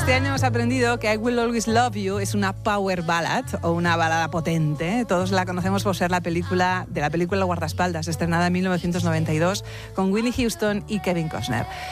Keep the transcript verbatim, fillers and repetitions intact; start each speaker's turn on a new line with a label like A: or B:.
A: Este año hemos aprendido que I Will Always Love You es una power ballad o una balada potente. Todos la conocemos por ser la película de la película Guardaespaldas, estrenada en mil novecientos noventa y dos con Whitney Houston y Kevin Costner.